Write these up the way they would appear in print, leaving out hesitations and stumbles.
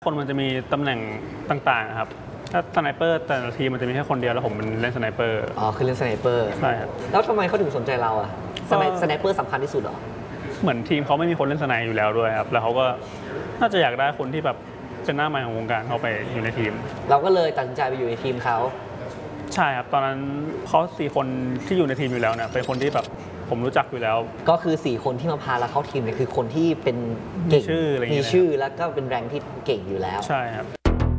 คนมันจะมีตำแหน่งต่างๆครับถ้าสไนเปอร์แต่ละทีมันจะมีแค่คนเดียวแล้วผมเป็นเล่นสไนเปอร์อ๋อคือเล่นสไนเปอร์ใช่ครับแล้วทำไมเขาถึงสนใจเราอ่ะสไนเปอร์สำคัญที่สุดเหรอเหมือนทีมเขาไม่มีคนเล่นสไนอยู่แล้วด้วยครับแล้วเขาก็น่าจะอยากได้คนที่แบบเป็นหน้าใหม่ของวงการเข้าไปอยู่ในทีมเราก็เลยตัดสินใจไปอยู่ในทีมเขาใช่ครับตอนนั้นเขา4 คนที่อยู่ในทีมอยู่แล้วเนี่ยเป็นคนที่แบบผมรู้จักอยู่แล้วก็คือ4 คนที่มาพาเราเข้าทีมเนี่ยคือคนที่เป็นเก่งมีชื่อแล้วก็เป็นแรงที่เก่งอยู่แล้วใช่ครับ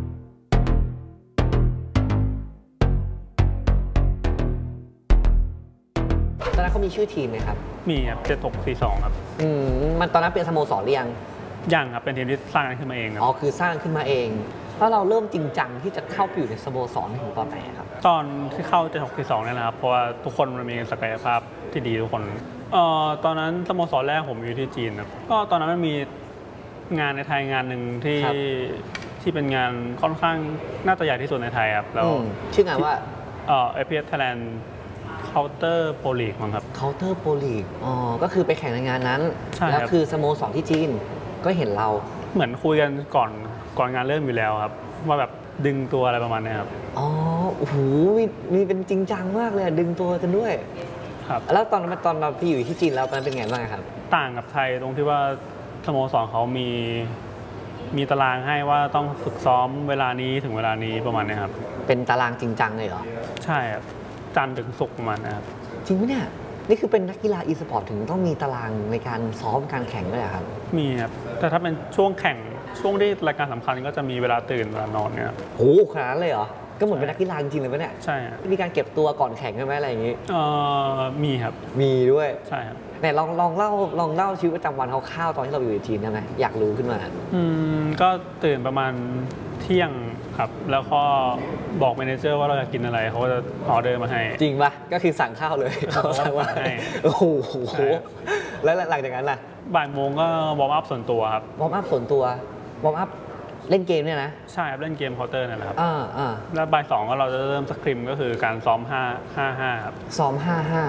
ตอนนั้นเขามีชื่อทีมไหมครับมีครับ7642ครับมันตอนนั้นเป็นสโมสรหรือยังยังครับเป็นทีมที่สร้างขึ้นมาเองครับอ๋อคือสร้างขึ้นมาเองแล้วเราเริ่มจริงจังที่จะเข้าไปอยู่ในสโมสรถึงตอนไหนครับตอนที่เข้า7642เนี่ยนะครับเพราะว่าทุกคนมันมีศักยภาพที่ดีทุกคนตอนนั้นสโมสรแรกผมอยู่ที่จีนครับก็ตอนนั้นมันมีงานในไทยงานหนึ่งที่เป็นงานค่อนข้างน่าจะใหญ่ที่สุดในไทยครับแล้วชื่องานว่า APS Thailand Counter Pro League มั้งครับ Counter Pro League อ๋อก็คือไปแข่งในงานนั้นแล้วคือสโมสรที่จีนก็เห็นเราเหมือนคุยกันก่อนงานเริ่มอยู่แล้วครับว่าแบบดึงตัวอะไรประมาณนี้ครับอ๋อโอ้โหมีเป็นจริงจังมากเลยดึงตัวกันด้วยครับแล้วตอนเราไปอยู่ที่จีนแล้วตอนนั้นเป็นไงบ้างครับต่างกับไทยตรงที่ว่าสโมสรเขามีตารางให้ว่าต้องฝึกซ้อมเวลานี้ถึงเวลานี้ประมาณนี้ครับเป็นตารางจริงจังเลยเหรอใช่ครับจันทร์ถึงศุกร์ประมาณนะครับจริงไหมเนี่ยนี่คือเป็นนักกีฬาอีสปอร์ตถึงต้องมีตารางในการซ้อมการแข่งด้วยครับมีครับแต่ถ้าเป็นช่วงแข่งช่วงที่รายการสำคัญก็จะมีเวลาตื่นเวลานอนเนี่ยโหขนาดนั้นเลยเหรอก็เหมือนเป็นนักกีฬาจริงๆเลยปะเนี่ยใช่มีการเก็บตัวก่อนแข่งใช่ไหมอะไรอย่างงี้มีครับมีด้วยใช่ครับแต่ลองเล่าชีวิตประจำวันคร่าวๆตอนที่เราอยู่ในทีมได้ไหมอยากรู้ขึ้นมาก็ตื่นประมาณเที่ยงครับแล้วก็บอกแมเนเจอร์ว่าเราอยากกินอะไรเขาก็จะออเดอร์มาให้จริงปะก็คือสั่งข้าวเลยเขาสั่งมาให้โอ้โหแล้วหลังจากนั้นล่ะบ่ายโมงก็วอร์มอัพส่วนตัวครับวอร์มอัพส่วนตัววอร์มอัพเล่นเกมเนี่ยนะใช่ครับเล่นเกมเคาน์เตอร์นั่นแหละครับแล้วบ่าย2ก็เราจะเริ่มสคริมก็คือการซ้อม5-5ครับซ้อม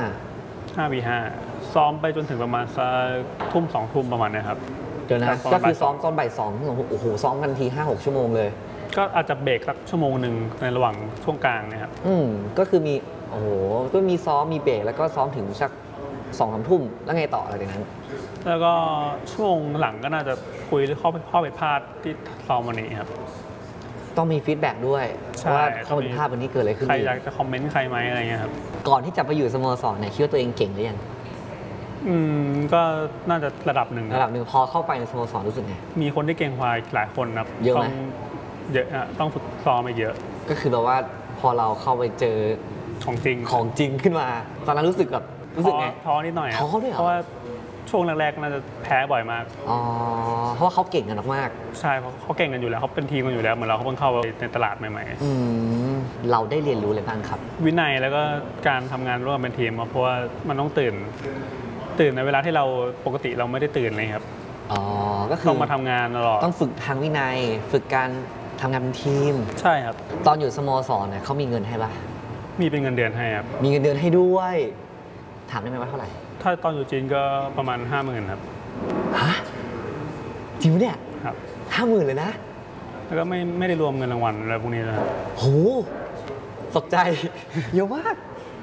5v5 ซ้อมไปจนถึงประมาณสักทุ่ม2 ทุ่มประมาณนี้ครับเดี๋ยวนะก็คือซ้อมตอนบ่าย2โอ้โหซ้อมกันที5-6 ชั่วโมงเลยก็อาจจะเบรกสักชั่วโมงหนึ่งในระหว่างช่วงกลางเนี่ยครับก็คือมีโอ้โหก็มีซ้อมมีเบรกแล้วก็ซ้อมถึงสัก2-3 ทุ่มแล้วไงต่ออะไรจากนั้นแล้วก็ช่วงหลังก็น่าจะคุยเรื่องข้อผิดพลาดที่ซ้อมวันนี้ครับต้องมีฟีดแบ็กด้วยว่าข้อผิดพลาดวันนี้เกิดอะไรขึ้นใครอยากจะคอมเมนต์ใครไหมอะไรเงี้ยครับก่อนที่จะไปอยู่สโมสรเนี่ยคิดว่าตัวเองเก่งหรือยังก็น่าจะระดับหนึ่งพอเข้าไปในสโมสรรู้สึกไงมีคนที่เก่งกว่าหลายคนครับเยอะไหมเยอะต้องฝึกซ้อมไปเยอะก็คือแบบว่าพอเราเข้าไปเจอของจริงขึ้นมาตอนนั้นรู้สึกไงท้อนิดหน่อยท้อด้วยเพราะว่าช่วงแรกๆน่าจะแพ้บ่อยมากเพราะว่าเขาเก่งกันมากใช่เพราะเขาเก่งกันอยู่แล้วเขาเป็นทีมกันอยู่แล้วเหมือนเราเขาเพิ่งเข้าในตลาดใหม่ๆเราได้เรียนรู้อะไรบ้างครับวินัยแล้วก็การทำงานร่วมเป็นทีมเพราะว่ามันต้องตื่นในเวลาที่เราปกติเราไม่ได้ตื่นเลยครับก็คือต้องมาทำงานตลอดต้องฝึกทางวินัยฝึกการทำงานเป็นทีมใช่ครับตอนอยู่สโมสรเนี่ยเขามีเงินให้ปะมีเป็นเงินเดือนให้ครับมีเงินเดือนให้ด้วยถามได้ไหมว่าเท่าไหร่ถ้าตอนอยู่จีนก็ประมาณ 50,000 ครับฮะจริงไหมเนี่ยครับ 50,000เลยนะแล้วก็ไม่ได้รวมเงินรางวัลอะไรพวกนี้นะครับโหตกใจเยอะมาก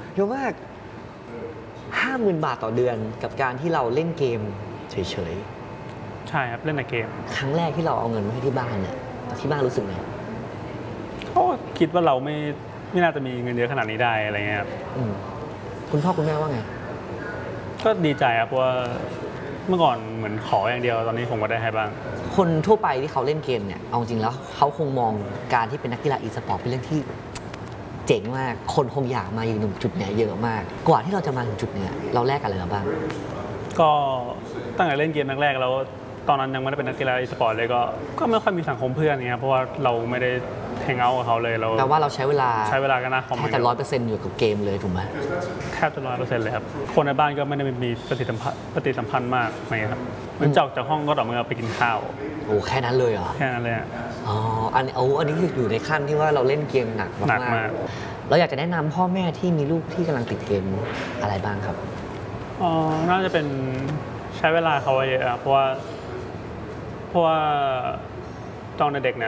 50,000 บาทต่อเดือนกับการที่เราเล่นเกมเฉยๆใช่ครับเล่นแต่เกมครั้งแรกที่เราเอาเงินมาให้ที่บ้านเนี่ยที่บ้านรู้สึกไงเขาคิดว่าเราไม่น่าจะมีเงินเยอะขนาดนี้ได้อะไรเงี้ยครับคุณพ่อคุณแม่ว่าไงก็ดีใจครับเพราะว่าเมื่อก่อนเหมือนขออย่างเดียวตอนนี้ผมก็ได้ให้บ้างคนทั่วไปที่เขาเล่นเกมเนี่ยเอาจริงแล้วเขาคงมองการที่เป็นนักกีฬาอีสปอร์ตเป็นเรื่องที่เจ๋งมากคนคงอยากมาอยู่จุดนี้เยอะมากกว่าที่เราจะมาถึงจุดนี้เราแลกอะไรมาบ้างก็ตั้งแต่เล่นเกมแรกๆแล้วตอนนั้นยังไม่ได้เป็นนักกีฬาอีสปอร์ตเลยก็ไม่ค่อยมีสังคมเพื่อนเนี่ยเพราะว่าเราไม่ได้แฮงเอาท์กับเขาเลยแต่ว่าเราใช้เวลากันนะแค่แต่100%อยู่กับเกมเลยถูกไหมแทบจะ100%เลยครับคนในบ้านก็ไม่ได้มีปฏิสัมพันธ์มากไหมครับเหมือนจากห้องก็ต่อมาไปกินข้าวโอ้แค่นั้นเลยเหรอแค่นั้นเลยอันนี้คืออยู่ในขั้นที่ว่าเราเล่นเกมหนักมากเราอยากจะแนะนำพ่อแม่ที่มีลูกที่กำลังติดเกมอะไรบ้างครับน่าจะเป็นใช้เวลาเขาเยอะเพราะว่าตอนเด็กเนี่ย